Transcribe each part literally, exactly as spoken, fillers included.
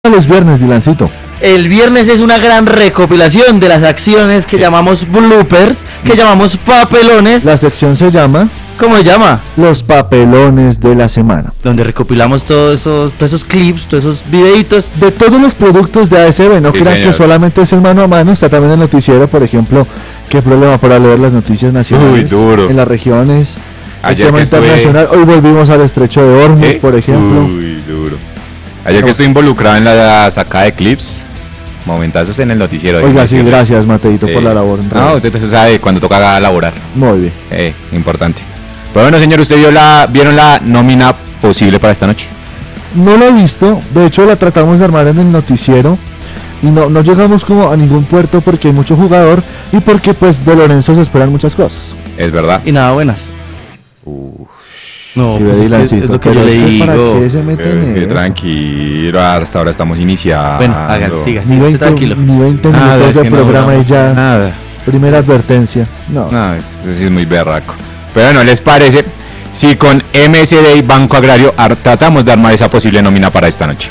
Los viernes, Dilancito. El viernes es una gran recopilación de las acciones que llamamos bloopers, que llamamos papelones. La sección se llama... ¿Cómo se llama? Los papelones de la semana. Donde recopilamos todos esos, todos esos clips, todos esos videitos. De todos los productos de A S B, no sí, crean señor. Que solamente es el mano a mano, está también el noticiero, por ejemplo, qué problema para leer las noticias nacionales. Uy, duro. En las regiones, Ayer el tema estuve... internacional, hoy volvimos al estrecho de Hormuz, ¿sí? Por ejemplo. Uy, duro. Ayer no. que estoy involucrado en la sacada de clips, momentazos en el noticiero. Oiga, sí, gracias Mateito eh, por la labor. No, usted sabe cuando toca laborar. Muy bien. Eh, importante. Pero bueno, señor, ¿usted vio la, vieron la nómina posible para esta noche? No la he visto, de hecho la tratamos de armar en el noticiero y no, no llegamos como a ningún puerto porque hay mucho jugador y porque pues de Lorenzo se esperan muchas cosas. Es verdad. Y nada buenas. Uf. No, sí, pues es, es lo que yo le digo. ¿Para qué se meten en eso? Tranquilo, hasta ahora estamos iniciando. Bueno, hágale, siga, siga, veinte, tranquilo. Ni veinte nada, minutos de programa y ya. Nada. Primera advertencia. No. No, es que sí es muy berraco. Pero bueno, ¿les parece si con M S D y Banco Agrario tratamos de armar esa posible nómina para esta noche?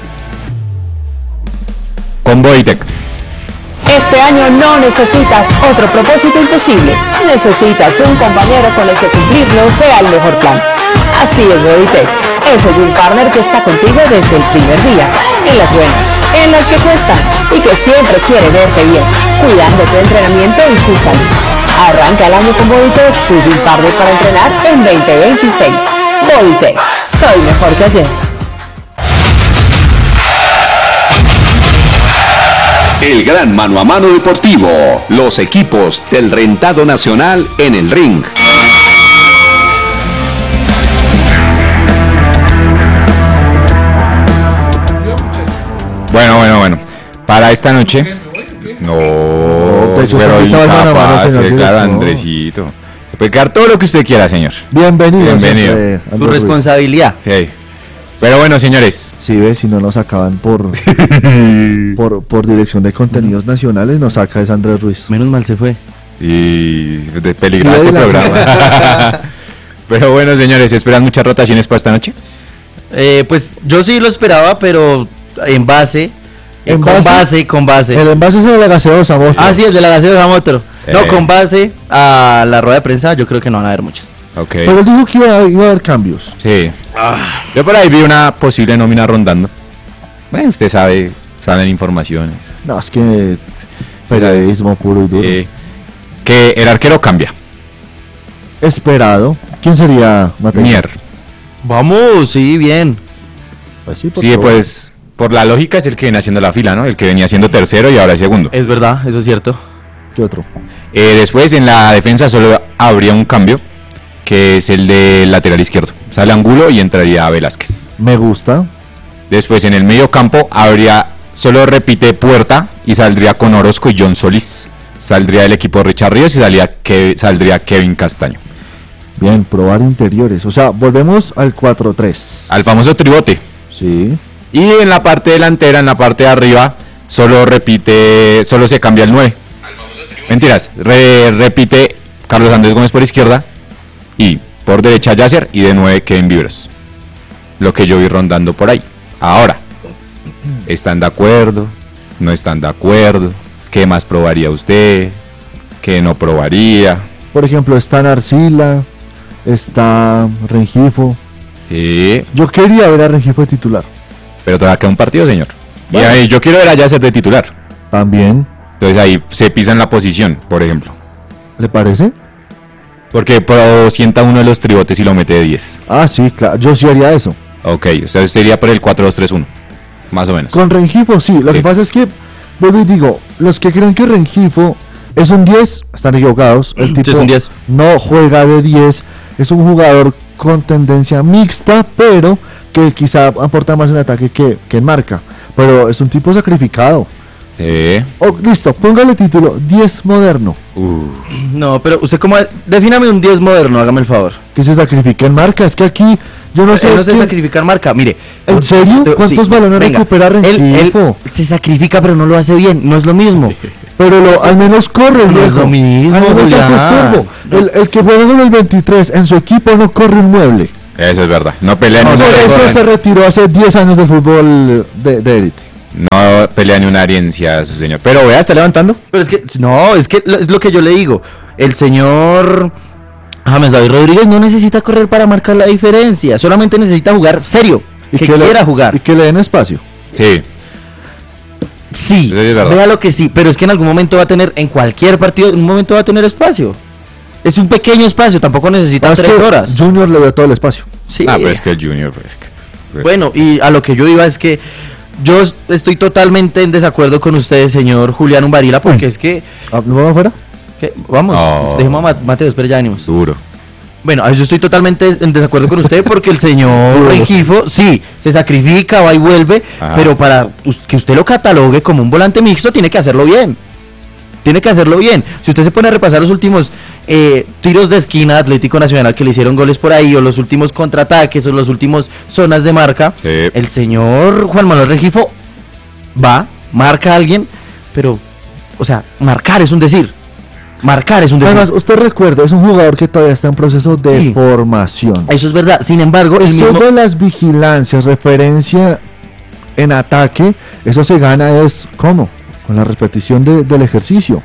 Con Bodytech. Este año no necesitas otro propósito imposible. Necesitas un compañero con el que cumplirlo sea el mejor plan. Así es Bodytech, ese Gym Partner que está contigo desde el primer día, en las buenas, en las que cuestan y que siempre quiere verte bien, cuidando tu entrenamiento y tu salud. Arranca el año con Bodytech, tu Gym Partner para entrenar en veinte veintiséis. Bodytech, soy mejor que ayer. El gran mano a mano deportivo, los equipos del rentado nacional en el ring. Bueno, bueno, bueno. Para esta noche. No, de hecho, pero incapaz, mano, claro, Andresito. Se puede quedar todo lo que usted quiera, señor. Bienvenido. Bienvenido. Siempre, su responsabilidad. Sí. Pero bueno, señores. Sí, ve, si no nos acaban por, por por dirección de contenidos nacionales, nos saca es Andrés Ruiz. Menos mal se fue. Y de peligrar este programa. Pero bueno, señores, ¿esperan muchas rotaciones para esta noche? Eh, pues yo sí lo esperaba, pero en base. ¿En con base? base, con base. El envase es el de la gaseosa, Motro. Ah, sí, el de la gaseosa, Motro. Eh. No, con base a la rueda de prensa, yo creo que no van a haber muchas. Okay. Pero él dijo que iba, iba a haber cambios. Sí. Ah. Yo por ahí vi una posible nómina rondando. Bueno, usted sabe, saben información. No, es que periodismo puro y duro. Eh, que el arquero cambia. Esperado. ¿Quién sería, Mateo? Mier. Vamos, sí, bien. Pues sí, sí pues por la lógica es el que viene haciendo la fila, ¿no? El que venía siendo tercero y ahora es segundo. Es verdad, eso es cierto. ¿Qué otro? Eh, después en la defensa solo habría un cambio, que es el de lateral izquierdo. Sale Angulo y entraría Velázquez. Me gusta. Después en el medio campo habría, solo repite Puerta y saldría con Orozco y John Solís. Saldría el equipo Richard Ríos y salía que, saldría Kevin Castaño. Bien, probar interiores. O sea, volvemos al cuatro tres. Al famoso tribote. Sí. Y en la parte delantera, en la parte de arriba, solo repite, solo se cambia el nueve. Mentiras, re, repite Carlos Andrés Gómez por izquierda y por derecha Yasser y de nueve Kevin Vivros. Lo que yo vi rondando por ahí. Ahora, ¿están de acuerdo? ¿No están de acuerdo? ¿Qué más probaría usted? ¿Qué no probaría? Por ejemplo, está Narcila, está Rengifo. Sí. Yo quería ver a Rengifo de titular. Pero todavía queda un partido, señor. Bueno. Y ahí yo quiero ver a Yasser de titular. También. Entonces ahí se pisa en la posición, por ejemplo. ¿Le parece? Porque pro sienta uno de los tribotes y lo mete de diez. Ah, sí, claro. Yo sí haría eso. Ok, o sea, sería por el cuatro dos tres uno. Más o menos. Con Rengifo, sí. Lo sí. que pasa es que, vuelvo y digo, los que creen que Rengifo es un diez, están equivocados. El tipo sí, es un diez. No juega de diez. Es un jugador con tendencia mixta, pero que quizá aporta más en ataque que, que en marca. Pero es un tipo sacrificado. Sí. Oh, listo, póngale título, diez moderno. Uh. No, pero usted como... Defíname un diez moderno, hágame el favor. Que se sacrifique en marca, es que aquí... Yo no sé... Él no se quién... sacrificar marca, mire. ¿En serio? ¿Cuántos sí, balones venga, recupera Rengifo? Él, él se sacrifica, pero no lo hace bien, no es lo mismo. Pero lo, al menos corre, no viejo. Es lo mismo, al menos hace estorbo. No. El, el que juega con el veintitrés en su equipo no corre un mueble. Eso es verdad. No pelea. No, No por eso corren. se retiró hace diez años del fútbol de élite. No pelea ni una herencia a su señor. Pero vea, está levantando. Pero es que, no, es que lo- es lo que yo le digo. El señor James David Rodríguez no necesita correr para marcar la diferencia. Solamente necesita jugar serio. Y que, le- quiera jugar. Y que le den espacio. Sí. Sí, Eso es verdad. vea lo que sí. Pero es que en algún momento va a tener, en cualquier partido, en un momento va a tener espacio. Es un pequeño espacio, tampoco necesita Ah, es tres que horas. Junior le dio todo el espacio. Sí. Ah, pero es que el Junior, pues, que- Bueno, y a lo que yo iba es que yo es- estoy totalmente en desacuerdo con usted, señor Julián Umbarila, porque es que, Ah, ¿nos vamos afuera? que- vamos, No. dejemos a Ma- Mateo, espera, ya venimos. duro. Bueno, yo estoy totalmente en desacuerdo con usted porque el señor Rengifo, sí, se sacrifica, va y vuelve, Ajá. pero para us- que usted lo catalogue como un volante mixto, tiene que hacerlo bien. Tiene que hacerlo bien. Si usted se pone a repasar los últimos eh, tiros de esquina de Atlético Nacional que le hicieron goles por ahí, o los últimos contraataques, o los últimos zonas de marca, Sí. el señor Juan Manuel Rengifo va, marca a alguien, pero, o sea, marcar es un decir. Marcar es un decir. Además, usted recuerda, es un jugador que todavía está en proceso de Sí. formación. Eso es verdad. Sin embargo, el Eso mismo... de las vigilancias, referencia en ataque, eso se gana es, ¿cómo? Con la repetición de- del ejercicio.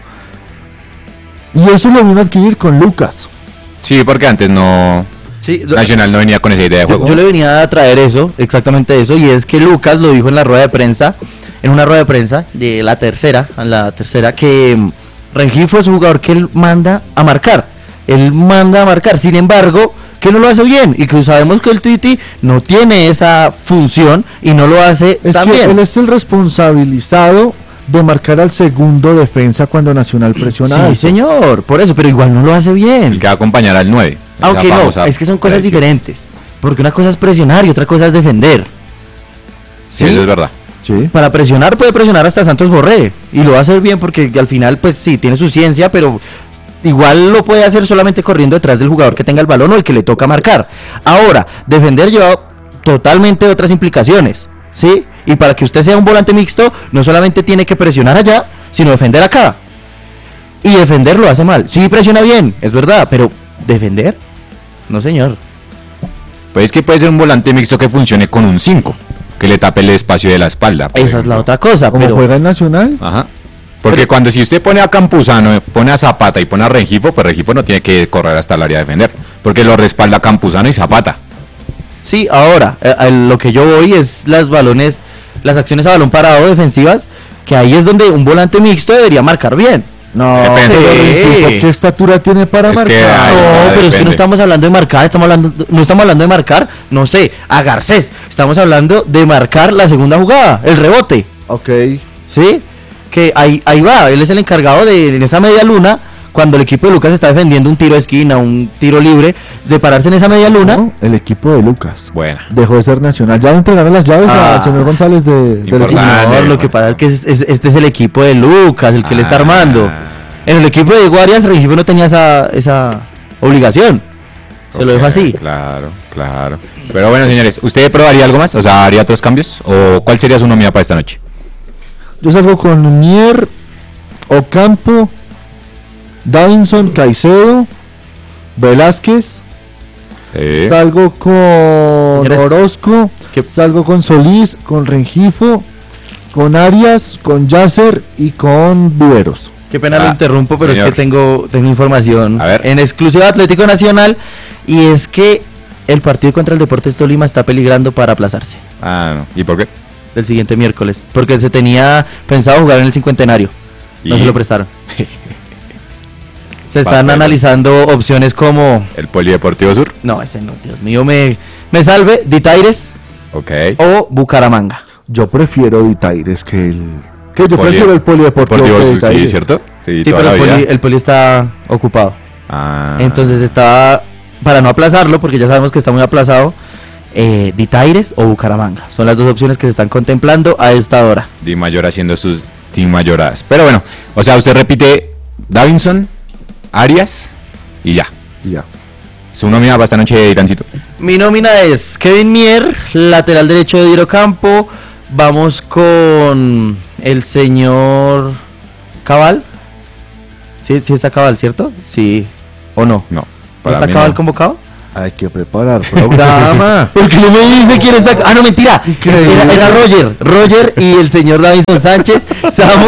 Y eso lo vino a adquirir con Lucas. Sí, porque antes no. Sí, lo- Nacional no venía con esa idea de Yo, juego. yo le venía a traer eso, exactamente eso, y es que Lucas lo dijo en la rueda de prensa, en una rueda de prensa de la tercera, a la tercera, que mm, Rengifo es un jugador que él manda a marcar, él manda a marcar, sin embargo, que no lo hace bien, y que sabemos que el Titi no tiene esa función y no lo hace Es tan que bien. él es el responsabilizado de marcar al segundo defensa cuando Nacional presiona Sí, alto. señor, por eso, pero igual no lo hace bien. El que va a acompañar al nueve. Aunque Esa no, famosa es que son cosas tradición. diferentes, porque una cosa es presionar y otra cosa es defender. Sí, eso es verdad. Sí. Para presionar puede presionar hasta Santos Borré y lo va a hacer bien porque al final pues sí tiene su ciencia, pero igual lo puede hacer solamente corriendo detrás del jugador que tenga el balón o el que le toca marcar. Ahora, defender lleva totalmente otras implicaciones, ¿sí? Y para que usted sea un volante mixto no solamente tiene que presionar allá, sino defender acá. Y defender lo hace mal. Sí presiona bien, es verdad, pero defender, no señor. Pues es que puede ser un volante mixto que funcione con un cinco, que le tape el espacio de la espalda. por Esa es la ejemplo. otra cosa, Como pero juega en Nacional, Ajá. Porque cuando si usted pone a Campuzano, pone a Zapata y pone a Rengifo, pues Rengifo no tiene que correr hasta el área a defender, porque lo respalda Campuzano y Zapata. sí, ahora, eh, a lo que yo voy es las balones, las acciones a balón parado defensivas, que ahí es donde un volante mixto debería marcar bien. no, Depende. pero Rengifo, Sí. ¿qué estatura tiene para Es que marcar? ahí No, está, pero es que depende. no estamos hablando de marcar, estamos hablando, no estamos hablando de marcar, no sé, a Garcés, estamos hablando de marcar la segunda jugada, el rebote, Ok. ¿sí? Que ahí, ahí va, él es el encargado de en esa media luna, cuando el equipo de Lucas está defendiendo un tiro de esquina, un tiro libre, de pararse en esa media luna. No, el equipo de Lucas Buena. dejó de ser Nacional. Ya le entregaron las llaves Ah. al señor González de, del equipo. Importante. No, Dale, lo que man. pasa es que es- es- este es el equipo de Lucas, el que le está Ah. armando. En el equipo de Guarias, Rengifo no tenía esa, esa obligación. Se lo dejo Ok, así. Claro, claro. Pero bueno, señores, ¿usted probaría algo más? O sea, ¿haría otros cambios? ¿O cuál sería su nómina para esta noche? Yo salgo con Mier, Ocampo, Davinson, Caicedo, Velázquez. Sí. Salgo con Señores, Orozco, ¿qué- salgo con Solís, con Rengifo, con Arias, con Yasser y con Viveros. Qué pena lo Ah, interrumpo, pero señor. es que tengo, tengo información A ver. en exclusiva de Atlético Nacional y es que el partido contra el Deportes Tolima está peligrando para aplazarse Ah, no. ¿Y por qué? el siguiente miércoles, porque se tenía pensado jugar en el cincuentenario, no Y- se lo prestaron. Se están Papel. analizando opciones como, ¿El Polideportivo Sur? no, ese no, Dios mío, me, me salve, Ditaires Ok. o Bucaramanga. Yo prefiero Ditaires que el... Que yo Poli- prefiero el polideportivo Deportivo que Sur, sí, Ditaires. ¿cierto? Sí, Sí, toda pero la el vida. poli, el poli está ocupado. Ah. Entonces está, para no aplazarlo, porque ya sabemos que está muy aplazado, eh, Ditaires o Bucaramanga. Son las dos opciones que se están contemplando a esta hora. Di Mayor haciendo sus Di Mayoradas. Pero bueno, o sea, usted repite Davinson, Arias y ya. Y ya. Su nómina para esta noche, Irancito. Mi nómina es Kevin Mier, lateral derecho de Diro Campo. Vamos con el señor Cabal. Sí, sí está Cabal, ¿cierto? Sí. ¿O no? No. ¿No Para está mí Cabal no. convocado? Hay que preparar programa. Porque no me dice quién está. Ah, no, mentira. Increíble. Era, era Roger. Roger y el señor Davinson Sánchez. Samu.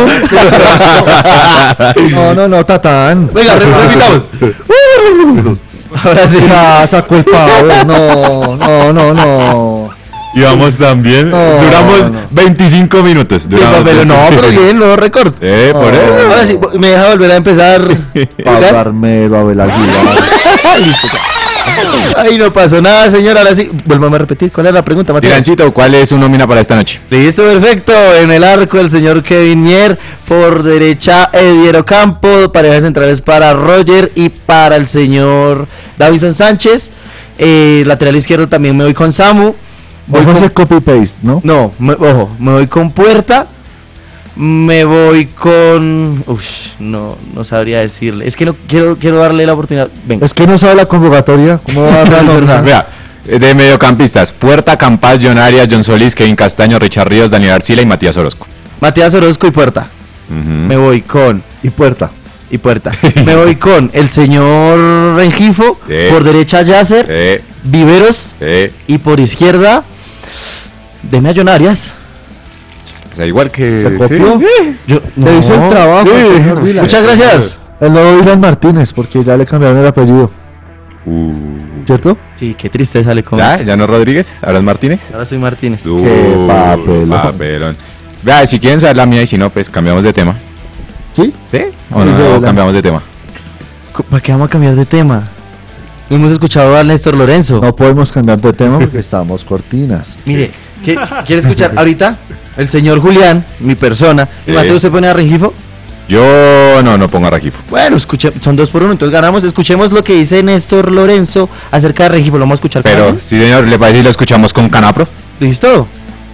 No, no, no, Tatán. Venga, re- repitamos. Ahora sí. Ya sacó el pavo. No, no, no, no. Y vamos también. No, duramos no. veinticinco minutos. Sí, Duramos pero no, pero bien, no récord. Eh, por No. eso. Ahora sí, me deja volver a empezar. Pablo Armero, Abel Aguilar. Listo. Ahí no pasó nada, señor. Ahora sí, vuélvame a repetir. ¿Cuál es la pregunta, Mateo? Irancito, ¿cuál es su nómina para esta noche? Listo, perfecto. En el arco el señor Kevin Mier. Por derecha Ediero Campo. Parejas centrales para Roger y para el señor Davinson Sánchez. Eh, lateral izquierdo también me voy con Samu. Voy Voy a con... hacer copy-paste, ¿no? No, me- ojo, me voy con Puerta. Me voy con... Uf, no, no sabría decirle. Es que no quiero, quiero darle la oportunidad. Venga. Es que no sabe la convocatoria. ¿Cómo va a dar la nómina? Vea, de mediocampistas, Puerta, Campas, John Arias, John Solís, Kevin Castaño, Richard Ríos, Daniel Arcila y Matías Orozco. Matías Orozco y Puerta. Ujú. Me voy con... Y Puerta. Y Puerta. Me voy con el señor Rengifo. Sí. Por derecha Yasser. Eh, Viveros. eh, Y por izquierda... Deme a John Arias. o sea, igual que... ¿Te copió? Yo, Le hizo el trabajo. Sí. señor Vila. Muchas gracias. El nuevo Dylan Martínez, porque ya le cambiaron el apellido. Uh, ¿Cierto? Sí, qué triste sale con... ¿Ya? ¿Ya no Rodríguez? ¿Ahora es Martínez? Ahora soy Martínez. Uh, papelón. papelón. Vea, si quieren saber la mía y si no, pues cambiamos de tema. ¿Sí? ¿Sí? ¿O Sí, no, de verdad. cambiamos de tema? ¿Para qué vamos a cambiar de tema? Hemos escuchado a Néstor Lorenzo. No podemos cambiar de tema porque estamos cortinas. Mire, ¿qué- ¿quiere escuchar ahorita? El señor Julián, mi persona. ¿Y Sí. Mateo, usted pone a Rengifo? Yo no, no pongo a Rengifo. Bueno, escuche, son dos por uno, entonces ganamos. Escuchemos lo que dice Néstor Lorenzo acerca de Rengifo. Lo vamos a escuchar. con Pero, él. sí señor, ¿le parece si lo escuchamos con Canapro? ¿Listo?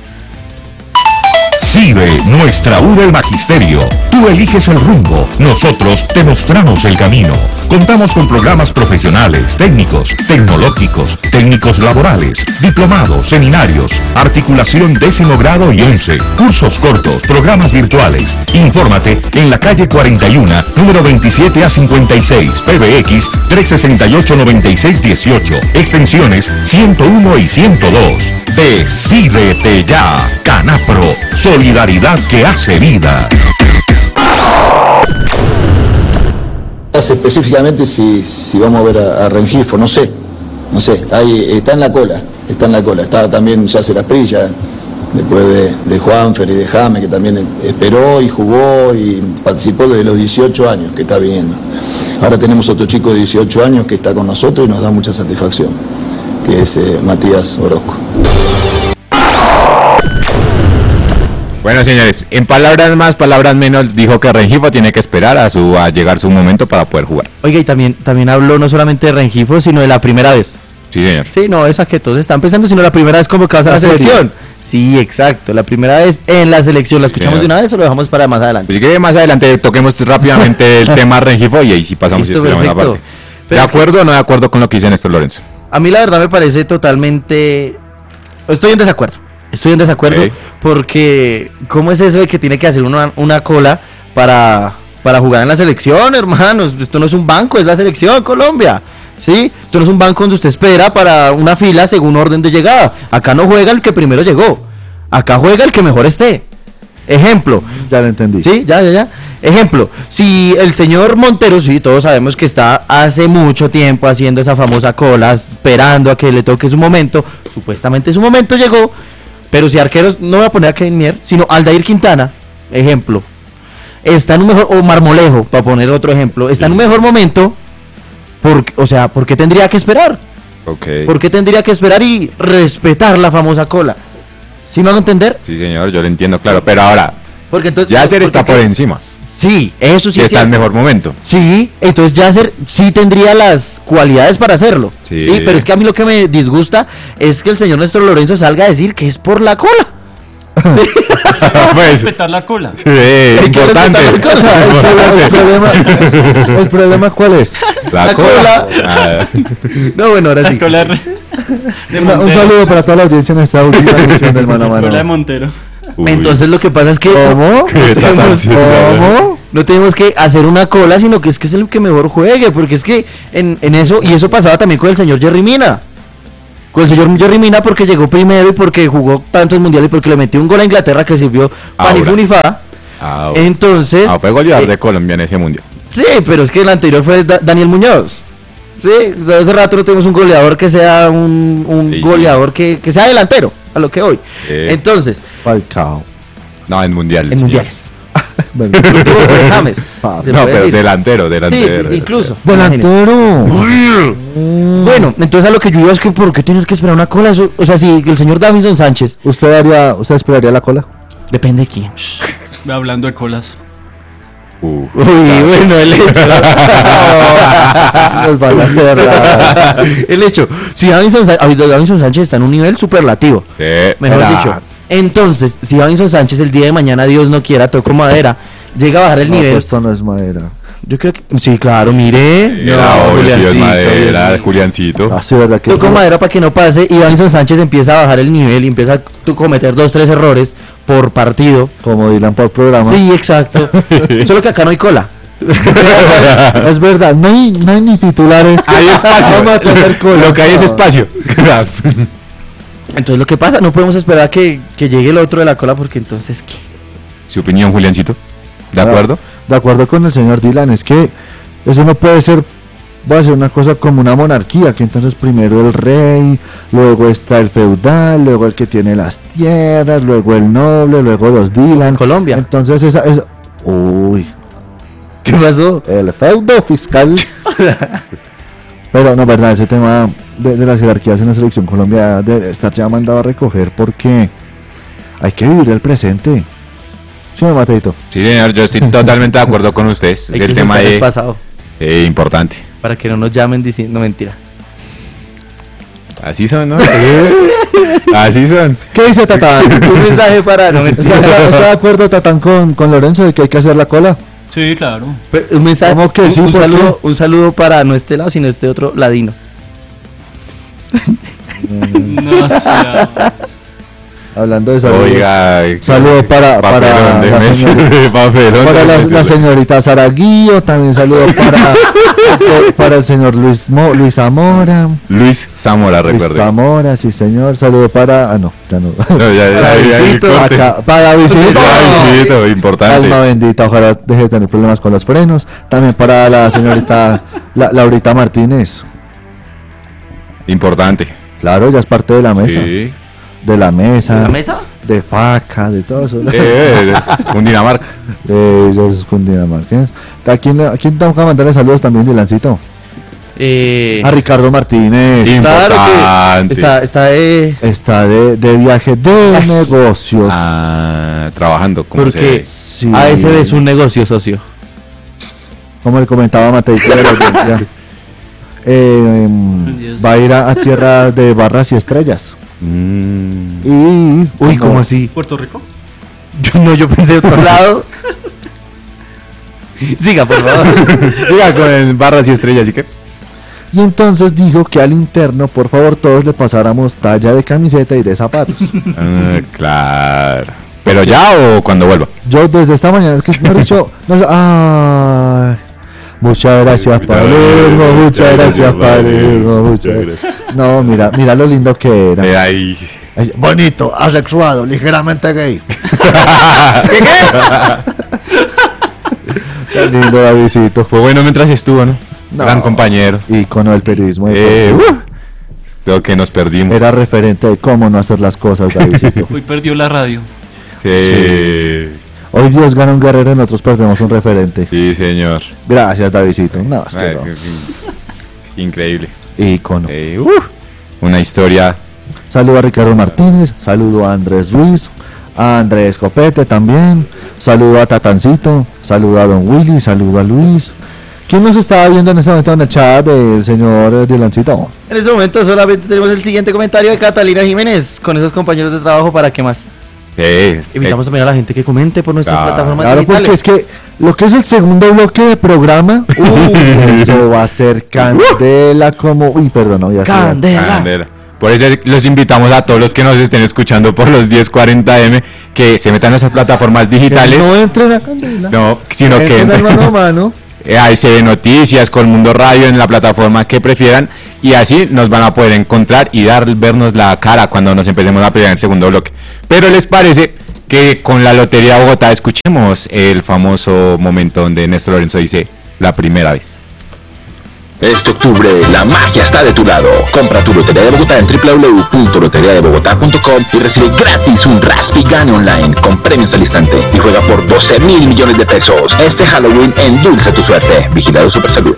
CIDE, nuestra U del Magisterio. Tú eliges el rumbo, nosotros te mostramos el camino. Contamos con programas profesionales, técnicos, tecnológicos, técnicos laborales, diplomados, seminarios, articulación décimo grado y once, cursos cortos, programas virtuales. Infórmate en la calle cuarenta y uno, número veintisiete a cincuenta y seis, P B X trescientos sesenta y ocho, noventa y seis dieciocho, extensiones ciento uno y ciento dos. Decídete ya, Canapro, solidaridad que hace vida. Específicamente si, si vamos a ver a, a Rengifo, no sé, no sé, ahí está en la cola, está en la cola, está también Yasser Asprilla, después de, de Juanfer y de Jame, que también esperó y jugó y participó desde los dieciocho años que está viniendo. Ahora tenemos otro chico de dieciocho años que está con nosotros y nos da mucha satisfacción, que es eh, Matías Orozco. Bueno, señores, en palabras más, palabras menos, dijo que Rengifo tiene que esperar a su a llegar su momento para poder jugar. Oiga, y también, también habló no solamente de Rengifo, sino de la primera vez. Sí, señor. Sí, no, esa que todos están pensando, sino la primera vez convocados a la La serie. selección. Sí, exacto, la primera vez en la selección. ¿La escuchamos señor. de una vez o lo dejamos para más adelante? Pues si quiere más adelante toquemos rápidamente el tema Rengifo y ahí sí pasamos Listo, y explicamos la perfecto. parte. Pero ¿De es que- acuerdo o no de acuerdo con lo que dice Néstor Lorenzo? A mí la verdad me parece totalmente... Estoy en desacuerdo. Estoy en desacuerdo Ok. porque ¿cómo es eso de que tiene que hacer una, una cola para, para jugar en la selección, hermanos? Esto no es un banco, es la selección Colombia. ¿Sí? Esto no es un banco donde usted espera para una fila según orden de llegada. Acá no juega el que primero llegó. Acá juega el que mejor esté. Ejemplo, Ya lo entendí. sí, ya, ya, ya. Ejemplo, si el señor Montero, sí, todos sabemos que está hace mucho tiempo haciendo esa famosa cola, esperando a que le toque su momento, supuestamente su momento llegó, pero si arqueros, no voy a poner a Kevin Mier, sino Aldair Quintana, ejemplo, está en un mejor, o Marmolejo, para poner otro ejemplo, está en un mejor momento, porque, o sea, ¿por qué tendría que esperar? Ok. ¿Por qué tendría que esperar y respetar la famosa cola? ¿Sí me hago entender? Sí, señor, yo lo entiendo, claro. Pero ahora, Porque entonces... Yasser porque está que- por encima. Sí, eso sí Y es está en cierto. mejor momento. Sí, entonces Yasser sí tendría las cualidades para hacerlo. Sí. Sí. Pero es que a mí lo que me disgusta es que el señor Néstor Lorenzo salga a decir que es por la cola. Pues, Respetar la cola. sí, que importante. respetar la El, Importante. problema, el problema ¿cuál es? La, La cola. cola. Ah, No, bueno, ahora sí. La cola de, de Una- un Montero. saludo para toda la audiencia en esta última edición del Mano a La cola de Mano. Montero. uy. Entonces lo que pasa es que... ¿Cómo? ¿Qué tal, Hemos- sí, ¿Cómo? no tenemos que hacer una cola, sino que es que es el que mejor juegue, porque es que en, en eso, y eso pasaba también con el señor Jerry Mina. Con el señor Jerry Mina porque llegó primero y porque jugó tantos mundiales y porque le metió un gol a Inglaterra que sirvió para ni fu ni fa. Ah, Entonces... Ah, fue goleador eh, de Colombia en ese mundial. Sí, pero es que el anterior fue Da- Daniel Muñoz. Sí, desde hace rato no tenemos un goleador que sea un, un Sí, sí. goleador que, que sea delantero, a lo que hoy. Sí. Entonces, Falcao. No, en mundial. en señor. mundiales. Bueno, Tuvo con James, se No, puede pero decir. delantero, Sí, delantero. incluso. delantero. Bueno, entonces a lo que yo digo es que ¿por qué tener que esperar una cola? Eso, o sea, si el señor Davinson Sánchez, ¿Usted haría, usted esperaría la cola? depende de quién. Hablando de colas. Uh. Uy, bueno, el hecho. Nos van a hacer la- El hecho, si Davinson, Sa- Davinson Sánchez está en un nivel superlativo, Sí, mejor era- dicho. Entonces, si Davinson Sánchez el día de mañana, Dios no quiera, toco madera, llega a bajar el No, nivel. pues esto no es madera. Yo creo que sí, claro, mire. Era No, obvio, si es Juliancito, madera, Dios mío. Juliancito. Ah, sí, verdad que. Toco madera para que no pase y Davinson Sánchez empieza a bajar el nivel y empieza a tu- cometer dos, tres errores por partido. Como Dylan por programa. Sí, exacto. Solo que acá no hay cola. Es verdad, no hay, no hay ni titulares. Hay espacio. Vamos a tener cola. Lo que hay es espacio. Entonces lo que pasa, no podemos esperar que, que llegue el otro de la cola porque entonces ¿qué? Su opinión, Juliancito. ¿De Ah, acuerdo? De acuerdo con el señor Dylan, es que eso no puede ser, va a ser una cosa como una monarquía, que entonces primero el rey, luego está el feudal, luego el que tiene las tierras, luego el noble, luego los Dylan. Colombia. Entonces esa es... Uy, ¿Qué pasó? el feudo fiscal. Pero no, verdad, ese tema de, de las jerarquías en la selección Colombia debe estar ya mandado a recoger porque hay que vivir el presente. Sí, Mateito. Sí, señor, yo estoy totalmente de acuerdo con ustedes. Hay El que tema soltar el es pasado eh, importante. para que no nos llamen diciendo mentira. Así son, ¿no? Así son. ¿Qué dice Tatán? Un mensaje para no ¿Está, mentir. está- está de acuerdo Tatán con, con Lorenzo de que hay que hacer la cola? Sí, claro. Un mensaje, ¿Cómo que un, sí? un ¿Por saludo, un saludo para no este lado, sino este otro ladino. No sé. Hablando de saludos. Oiga. Saludo para, para, Papelón de la, Messi, señor- papelón para de la, Messi. la señorita Sara Guillo, también saludo para, para el señor Luis, Mo- Luis Zamora. Luis Zamora, Luis recuerde. Zamora, sí señor. Saludo para... Ah, no, ya no. No, ya, ya, Para ya, ya, Luisito, corte. Acá, para Visito. Ya, Luisito, importante. Alma bendita, ojalá deje de tener problemas con los frenos. También para la señorita la, Laurita Martínez. Importante. Claro, ya es parte de la mesa. Sí. De la mesa. ¿La mesa? De faca, de todo eso. Eh, Cundinamarca. De ellos Cundinamarca. ¿A quién, le- a quién tengo que mandarle saludos también, Dylancito? Eh, A Ricardo Martínez. Sí. claro Importante. que está, está de... Está de, de viaje de negocios. Ah, trabajando como se Porque debe. Sí. A S B es un negocio, socio. Como le comentaba Mateito de la audiencia, eh, em, Dios. va a ir a, a tierra de barras y estrellas. Mm. Y, Uy, como- ¿cómo así? ¿Puerto Rico? Yo no, yo pensé de otro lado. Siga, por favor. Siga con el barras y estrellas, ¿y qué? Y entonces dijo que al interno, por favor, todos le pasáramos talla de camiseta y de zapatos. Ah, claro. ¿Pero ya o cuando vuelva? Yo desde esta mañana, es que me ha dicho, no sé, ay, muchas gracias Palermo, muchas gracias Palermo, muchas gracias. No, mira, mira lo lindo que era. Eh, ahí. Ay, bonito, asexuado, ligeramente gay. Qué lindo, Davidcito. Fue bueno mientras estuvo, ¿no? No. Gran compañero. Ícono del periodismo. Eh, deportivo. uh, creo que nos perdimos. Era referente de cómo no hacer las cosas, Davidcito. Hoy perdió la radio. Sí. Hoy Dios gana un guerrero y nosotros perdemos un referente. Sí, señor. Gracias, Davidcito. No, es que Ay, no. qué- qué Increíble. Ícono. Eh, uh, una historia. Saludo a Ricardo Martínez, saludo a Andrés Ruiz, a Andrés Copete también, saludo a Tatancito, saludo a Don Willy, saludo a Luis. ¿Quién nos estaba viendo en este momento en el chat del señor eh, Dylancito? En este momento solamente tenemos el siguiente comentario de Catalina Jiménez con esos compañeros de trabajo para qué más. Eh, Invitamos también a la gente que comente por nuestras Claro. plataformas Claro, porque digitales. es que lo que es el segundo bloque de programa, uy, eso va a ser candela como... Uy, perdón, no, ya se- Candela. Candela. Por eso los invitamos a todos los que nos estén escuchando por los diez cuarenta eme que se metan a esas plataformas digitales. Que no entren a Candela. No, sino que entren entren mano a mano. a C B Noticias, con Mundo Radio, en la plataforma que prefieran, y así nos van a poder encontrar y dar vernos la cara cuando nos empecemos a pelear en el segundo bloque. Pero ¿les parece que con la Lotería Bogotá escuchemos el famoso momento donde Néstor Lorenzo dice la primera vez? Este octubre la magia está de tu lado. Compra tu Lotería de Bogotá en doble u doble u doble u punto lotería de bogotá punto com y recibe gratis un Raspi Gane Online con premios al instante y juega por doce mil millones de pesos. Este Halloween endulza tu suerte. Vigilado Supersalud.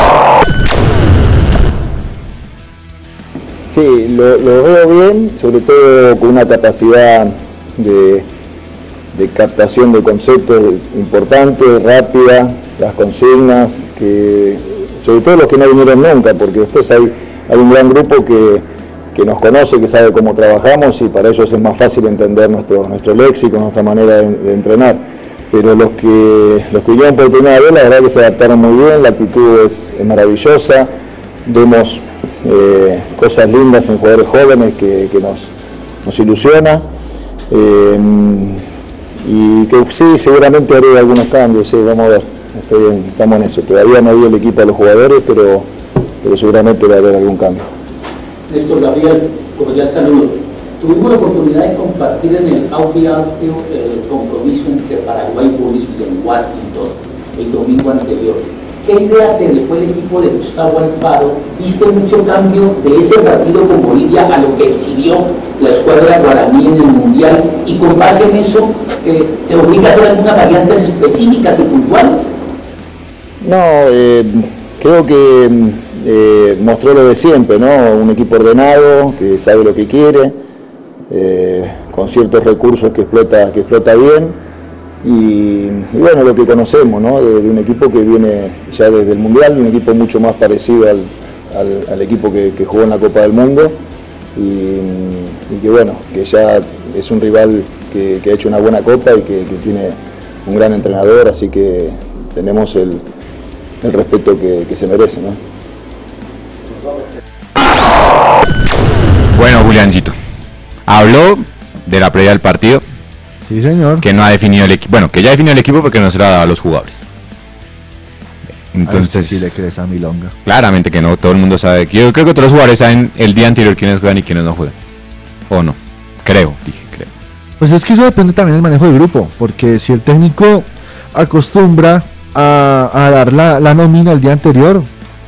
Sí, lo, lo veo bien, sobre todo con una capacidad de, de captación de conceptos importante, rápida, las consignas, que sobre todo los que no vinieron nunca, porque después hay, hay un gran grupo que, que nos conoce, que sabe cómo trabajamos y para ellos es más fácil entender nuestro, nuestro léxico, nuestra manera de, de entrenar. Pero los que, los que vinieron por primera vez, la verdad que se adaptaron muy bien, la actitud es, es maravillosa, vemos eh, cosas lindas en jugadores jóvenes que, que nos, nos ilusiona. Eh, y que sí, seguramente haré algunos cambios, sí, vamos a ver. Estoy bien, estamos en eso. Todavía no di el equipo a los jugadores, pero, pero seguramente va a haber algún cambio. Néstor Gabriel, cordial saludo. Tuvimos la oportunidad de compartir en el audio el compromiso entre Paraguay y Bolivia en Washington el domingo anterior. ¿Qué idea te dejó el equipo de Gustavo Alfaro? ¿Viste mucho cambio de ese partido con Bolivia a lo que exhibió la escuadra guaraní en el Mundial? Y con base en eso, eh, ¿te obliga a hacer algunas variantes específicas y puntuales? No, eh, creo que eh, mostró lo de siempre, ¿no? Un equipo ordenado, que sabe lo que quiere, eh, con ciertos recursos que explota, que explota bien, y, y bueno, lo que conocemos, ¿no? De, de un equipo que viene ya desde el Mundial, un equipo mucho más parecido al, al, al equipo que, que jugó en la Copa del Mundo, y, y que bueno, que ya es un rival que, que ha hecho una buena Copa y que, que tiene un gran entrenador, así que tenemos el el respeto que, que se merece, ¿no? Bueno, Juliancito, habló de la previa del partido. Sí, señor. Que no ha definido el equipo, bueno, que ya definió el equipo porque no se lo ha dado a los jugadores. Entonces, si le crees a Milonga. Claramente que no, todo el mundo sabe. Yo creo que todos los jugadores saben el día anterior quiénes juegan y quiénes no juegan. ¿O no? Creo, dije, creo. Pues es que eso depende también del manejo del grupo, porque si el técnico acostumbra A, a dar la, la nómina el día anterior,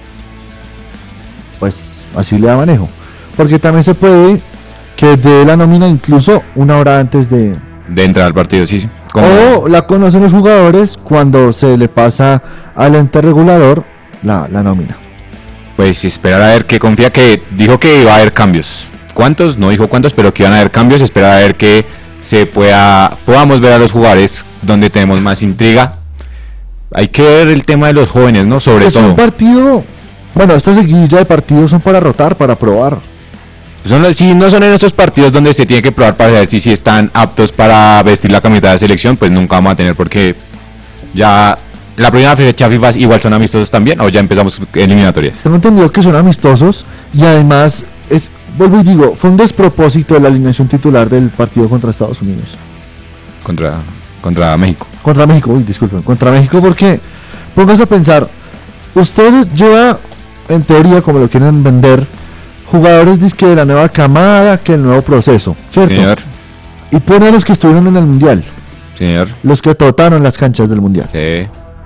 pues así le da manejo, porque también se puede que dé la nómina incluso una hora antes de, de entrar al partido, sí, sí. ¿Cómo? O la conocen los jugadores cuando se le pasa al ente regulador la, la nómina. Pues esperar a ver, que confía, que dijo que iba a haber cambios. ¿Cuántos? No dijo cuántos, pero que iban a haber cambios. Esperar a ver que se pueda podamos ver a los jugadores donde tenemos más intriga. Hay que ver el tema de los jóvenes, ¿no? Sobre es todo. Es un partido, bueno, esta seguidilla de partidos son para rotar, para probar. Son los, si no son en estos partidos donde se tiene que probar para ver si, si están aptos para vestir la camiseta de selección, pues nunca vamos a tener, porque ya la primera fecha FIFA igual son amistosos también, o ya empezamos eliminatorias. Tengo entendido que son amistosos y además, es vuelvo y digo, fue un despropósito de la alineación titular del partido contra Estados Unidos. Contra... Contra México. Contra México, uy, disculpen. Contra México porque, póngase a pensar, usted lleva, en teoría, como lo quieren vender, jugadores disque de la nueva camada, que el nuevo proceso, ¿cierto? Señor. Y pone a los que estuvieron en el Mundial. Señor. Los que trotaron las canchas del Mundial. Sí.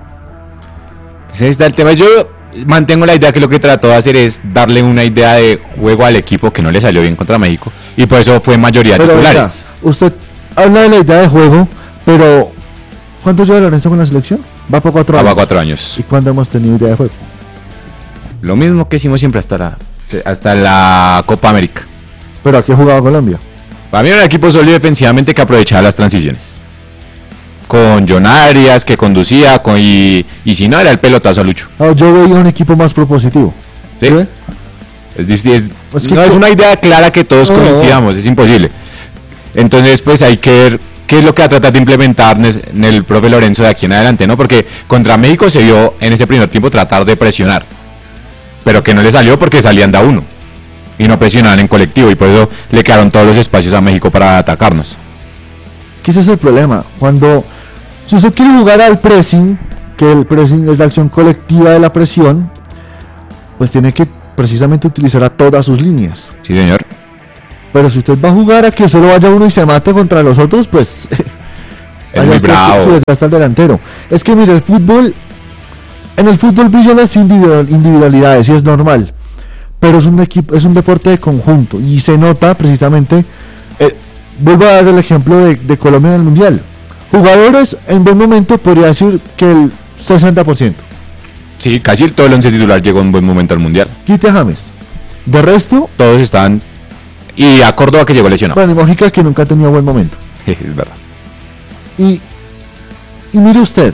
Pues ahí está el tema. Yo mantengo la idea que lo que trató de hacer es darle una idea de juego al equipo que no le salió bien contra México. Y por eso fue mayoría de titulares. Mira, usted habla de la idea de juego, pero ¿cuánto lleva Lorenzo con la selección? Va por cuatro años. Va por cuatro años. ¿Y cuándo hemos tenido idea de juego? Lo mismo que hicimos siempre hasta la, hasta la Copa América. ¿Pero a qué jugaba Colombia? Para mí era un equipo sólido defensivamente que aprovechaba las transiciones. Con John Arias, que conducía, con, y, y si no, era el pelotazo a Lucho. No, yo veía un equipo más propositivo. ¿Sí? ¿Sí? Es, es, es, es que no es una idea clara que todos no. coincidamos, es imposible. Entonces, pues hay que ver qué es lo que va a tratar de implementar en el profe Lorenzo de aquí en adelante, ¿no? Porque contra México se vio en ese primer tiempo tratar de presionar, pero que no le salió porque salían de a uno. y no presionaban en colectivo, y por eso le quedaron todos los espacios a México para atacarnos. Que ese es el problema. Cuando, si usted quiere jugar al pressing, que el pressing es la acción colectiva de la presión, pues tiene que precisamente utilizar a todas sus líneas. Sí, señor. Pero si usted va a jugar a que solo vaya uno y se mate contra los otros, pues es muy bravo. Se desgasta el delantero. Es que mire, el fútbol, en el fútbol brillan las individual, individualidades y es normal, pero es un equipo, es un deporte de conjunto y se nota precisamente. Eh, vuelvo a dar el ejemplo de, de Colombia en el Mundial. Jugadores en buen momento podría decir que el sesenta por ciento. Sí, casi todo el once titular llegó en buen momento al Mundial. Quite a James. De resto, todos estaban. Y a Córdoba, que llegó lesionado. Bueno, y Mojica, que nunca ha tenido buen momento. Es verdad. Y, y mire usted,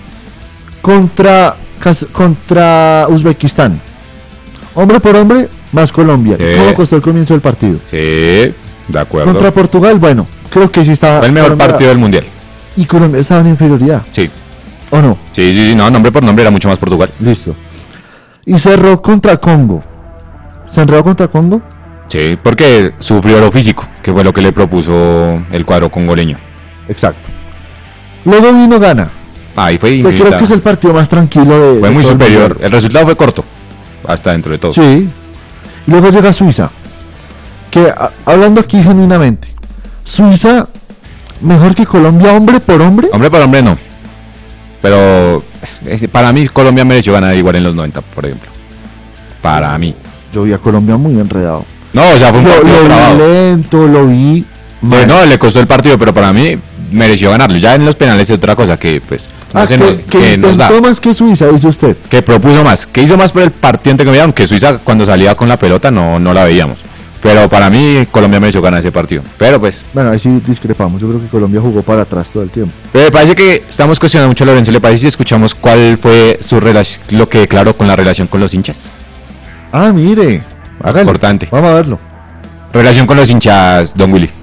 contra, contra Uzbekistán, hombre por hombre, más Colombia. Sí. ¿Cómo costó el comienzo del partido? Sí, de acuerdo. Contra Portugal, bueno, creo que sí estaba. Fue el mejor Colombia, partido del Mundial. Y Colombia estaba en inferioridad. Sí. ¿O no? Sí, sí, sí, no, nombre por nombre era mucho más Portugal. Listo. Y cerró contra Congo. ¿Se enredó contra Congo? Sí, porque sufrió lo físico, que fue lo que le propuso el cuadro congoleño. Exacto. Luego vino Ghana. Ahí fue infinita. Creo que es el partido más tranquilo de. Fue de muy superior. El, el resultado fue corto, hasta dentro de todo. Sí. Y luego llega Suiza. Que a, hablando aquí genuinamente, Suiza mejor que Colombia, hombre por hombre. Hombre por hombre no. Pero es, es, para mí Colombia mereció ganar igual en los noventa, por ejemplo. Para mí. Yo vi a Colombia muy enredado. No, o sea, fue un lo, partido lo trabado. vi lento, lo vi. Eh, no, le costó el partido, pero para mí mereció ganarlo. Ya en los penales es otra cosa que, pues, no ah, se que, nos, que, que nos da. más que Suiza, dice usted. Que propuso más, que hizo más por el partido intercambiado, aunque Suiza cuando salía con la pelota no, no la veíamos. Pero para mí Colombia mereció ganar ese partido. Pero pues. Bueno, ahí sí discrepamos. Yo creo que Colombia jugó para atrás todo el tiempo. Pero me parece que estamos cuestionando mucho a Lorenzo. ¿Le parece si escuchamos cuál fue su relación, lo que declaró con la relación con los hinchas? Ah, mire. Hágale. Importante. Vamos a verlo. Relación con los hinchas, don Willy.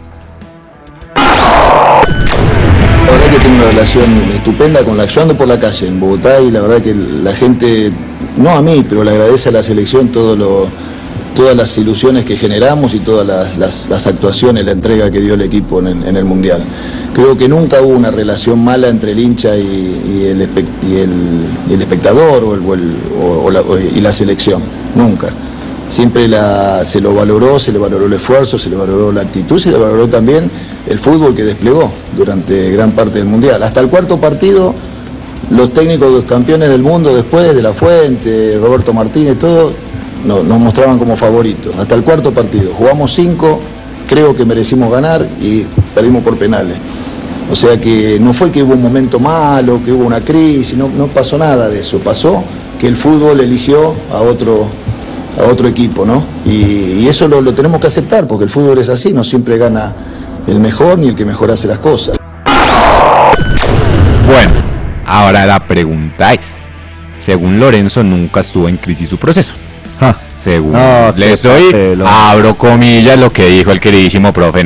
La verdad que tengo una relación estupenda con la. Yo ando por la calle en Bogotá y la verdad que la gente, no a mí, pero le agradece a la selección todo lo, todas las ilusiones que generamos y todas las, las, las actuaciones, la entrega que dio el equipo en, en el Mundial. Creo que nunca hubo una relación mala entre el hincha y, y, el, y, el, y el espectador o, el, o, el, o, la, y la selección, nunca. Siempre la, se lo valoró, se le valoró el esfuerzo, se le valoró la actitud, se le valoró también el fútbol que desplegó durante gran parte del Mundial. Hasta el cuarto partido, los técnicos campeones del mundo después, de La Fuente, Roberto Martínez, todo, no, nos mostraban como favoritos. Hasta el cuarto partido. Jugamos cinco, creo que merecimos ganar y perdimos por penales. O sea que no fue que hubo un momento malo, que hubo una crisis, no, no pasó nada de eso. Pasó que el fútbol eligió a otro... a otro equipo, ¿no? Y, y eso lo, lo tenemos que aceptar, porque el fútbol es así, no siempre gana el mejor ni el que mejor hace las cosas. Bueno, ahora la pregunta es, según Lorenzo nunca estuvo en crisis su proceso. Ah. Según No, le estoy, abro comillas lo que dijo el queridísimo profe